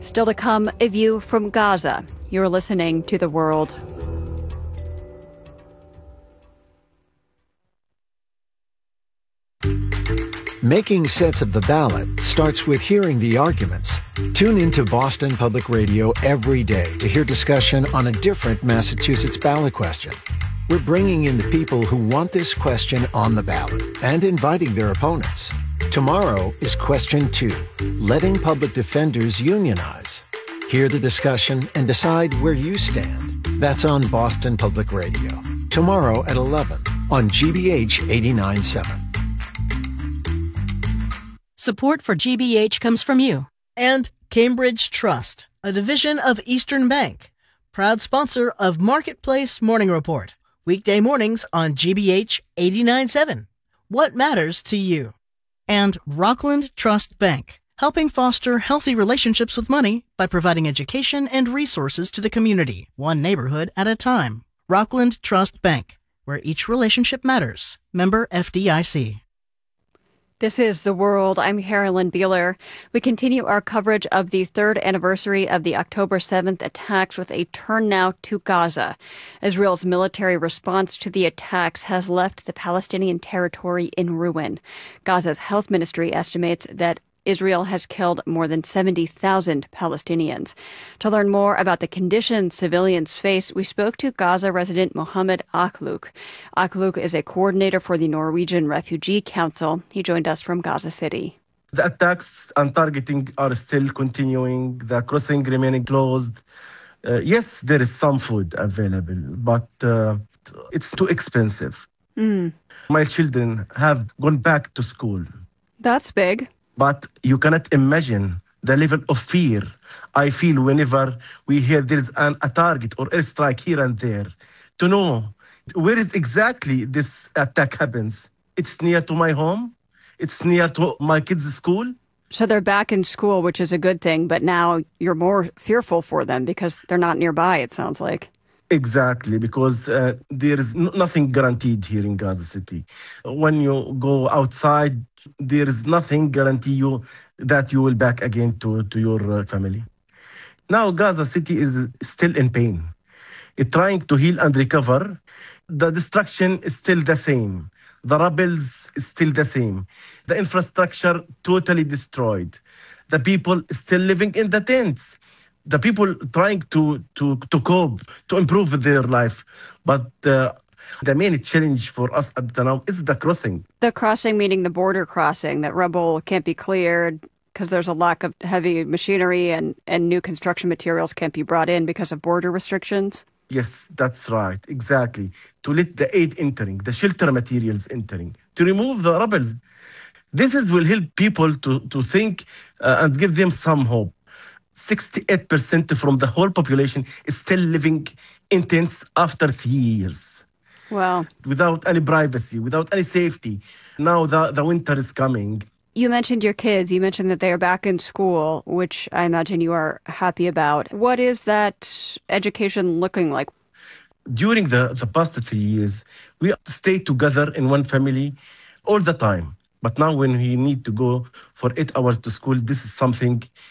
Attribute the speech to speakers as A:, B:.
A: Still to come, a view from Gaza. You're listening to The World.
B: Making sense of the ballot starts with hearing the arguments. Tune into Boston Public Radio every day to hear discussion on a different Massachusetts ballot question. We're bringing in the people who want this question on the ballot and inviting their opponents. Tomorrow is question 2, letting public defenders unionize. Hear the discussion and decide where you stand. That's on Boston Public Radio. Tomorrow at 11 on GBH 89.7.
C: Support for GBH comes from you.
D: And Cambridge Trust, a division of Eastern Bank, proud sponsor of Marketplace Morning Report. Weekday mornings on GBH 89.7. What matters to you? And Rockland Trust Bank, helping foster healthy relationships with money by providing education and resources to the community, one neighborhood at a time. Rockland Trust Bank, where each relationship matters. Member FDIC.
A: This is The World. I'm Carolyn Beeler. We continue our coverage of the third anniversary of the October 7th attacks with a turn now to Gaza. Israel's military response to the attacks has left the Palestinian territory in ruin. Gaza's health ministry estimates that Israel has killed more than 70,000 Palestinians. To learn more about the conditions civilians face, we spoke to Gaza resident Mohammed Aklouk. Aklouk is a coordinator for the Norwegian Refugee Council. He joined us from Gaza City.
E: The attacks and targeting are still continuing. The crossing remaining closed. Yes, there is some food available, but it's too expensive. My children have gone back to school.
A: That's big.
E: But you cannot imagine the level of fear I feel whenever we hear there is a target or airstrike here and there. To know where is exactly this attack happens. It's near to my home. It's near to my kids' school.
A: So they're back in school, which is a good thing. But now you're more fearful for them because they're not nearby, it sounds like.
E: Exactly, because there is nothing guaranteed here in Gaza City. When you go outside, there is nothing guarantee you that you will back again to your family. Now Gaza City is still in pain. It's trying to heal and recover. The destruction is still the same. The rubbles is still the same. The infrastructure totally destroyed. The people still living in the tents. The people trying to cope, to improve their life. But the main challenge for us at the now is the crossing.
A: The crossing meaning the border crossing, that rubble can't be cleared because there's a lack of heavy machinery and new construction materials can't be brought in because of border restrictions?
E: Yes, that's right, exactly. To let the aid entering, the shelter materials entering, to remove the rubbles. This will help people to think and give them some hope. 68% from the whole population is still living in tents after 3 years.
A: Wow.
E: Without any privacy, without any safety. Now the winter is coming.
A: You mentioned your kids. You mentioned that they are back in school, which I imagine you are happy about. What is that education looking like?
E: During the past 3 years, we stayed together in one family all the time. But now when we need to go for 8 hours to school, this is something